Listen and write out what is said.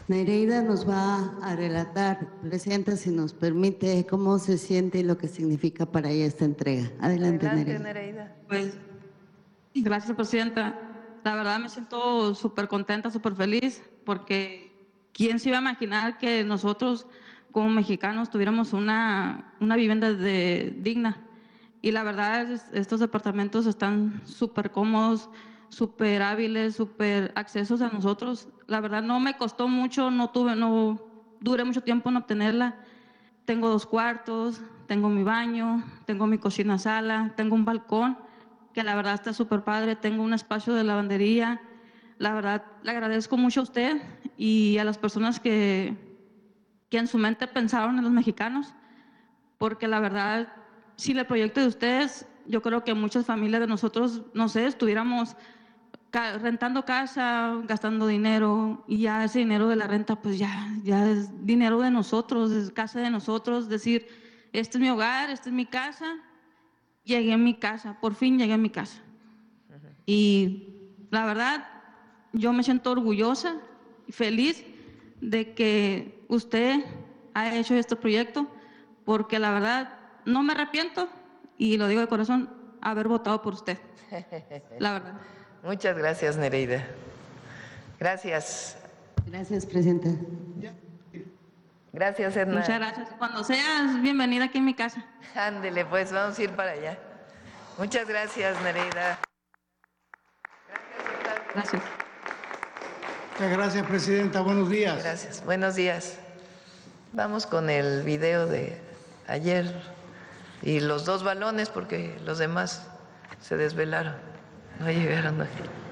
Nereida nos va a relatar, Presidenta, si nos permite, cómo se siente y lo que significa para ella esta entrega. Adelante, Adelante, Nereida. Nereida. Pues, gracias, Presidenta. La verdad me siento súper contenta, súper feliz, porque ¿quién se iba a imaginar que nosotros como mexicanos tuviéramos una vivienda digna? Y la verdad, estos departamentos están súper cómodos, súper hábiles, súper accesos a nosotros. La verdad no me costó mucho, no duré mucho tiempo en obtenerla. Tengo 2 cuartos, tengo mi baño, tengo mi cocina sala, tengo un balcón que la verdad está súper padre, tengo un espacio de lavandería. La verdad le agradezco mucho a usted y a las personas que en su mente pensaron en los mexicanos, porque la verdad, sin el proyecto de ustedes, yo creo que muchas familias de nosotros, no sé, estuviéramos rentando casa, gastando dinero, y ya ese dinero de la renta, pues ya es dinero de nosotros, es casa de nosotros, decir, este es mi hogar, esta es mi casa, llegué a mi casa, por fin llegué a mi casa. Y la verdad, yo me siento orgullosa y feliz de que usted haya hecho este proyecto, porque la verdad no me arrepiento, y lo digo de corazón, haber votado por usted. La verdad. Muchas gracias, Nereida. Gracias. Gracias, Presidenta. Gracias, Edna. Muchas gracias. Cuando seas bienvenida aquí en mi casa. Ándele, pues vamos a ir para allá. Muchas gracias, Nereida. Gracias. Muchas gracias, Presidenta. Buenos días. Gracias. Buenos días. Vamos con el video de ayer y los 2 balones porque los demás se desvelaron, no llegaron hoy.